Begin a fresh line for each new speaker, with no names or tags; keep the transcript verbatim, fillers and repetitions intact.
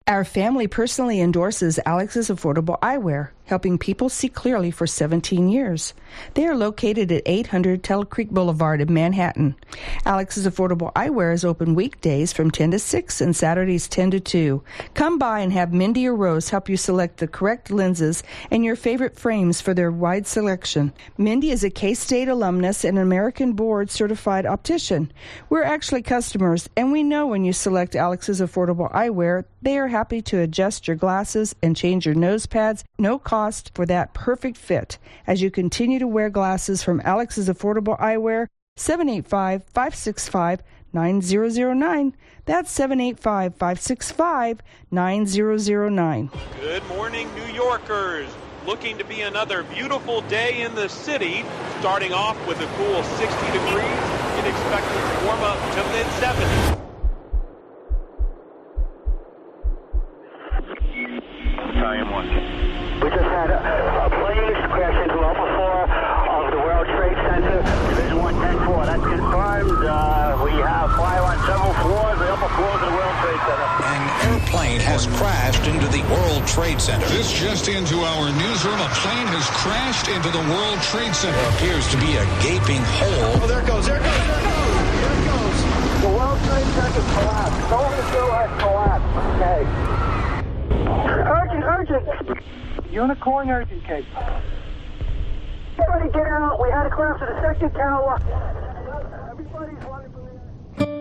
Our family personally endorses Alex's Affordable Eyewear, helping people see clearly for seventeen years. They are located at eight hundred Tuttle Creek Boulevard in Manhattan. Alex's Affordable Eyewear is open weekdays from ten to six and Saturdays ten to two. Come by and have Mindy or Rose help you select the correct lenses and your favorite frames for their wide selection. Mindy is a K-State alumnus and American Board certified optician. We're actually customers, and we know when you select Alex's Affordable Eyewear, they are happy to adjust your glasses and change your nose pads, no cost for that perfect fit. As you continue to wear glasses from Alex's Affordable Eyewear, seven eight five, five six five, nine zero zero nine. That's seven eight five, five six five, nine zero zero nine.
Good morning, New Yorkers. Looking to be another beautiful day in the city, starting off with a cool sixty degrees and expected to warm up to mid seventies.
We just had a, a plane crash into level four of the World Trade Center, Division one ten four. That's confirmed. Uh, we have fire on several floors, the upper floors of the World Trade Center.
An airplane has crashed into the World Trade Center.
This just into our newsroom. A plane has crashed into the World Trade Center.
There appears to be a gaping hole.
Oh, there it goes, there it goes, there it goes, there it goes. The World Trade Center collapsed. Some of the building has collapsed. Okay. Urgent, urgent. Unit calling urgent case. Everybody get out. We had a collapse of the second tower. Everybody's running.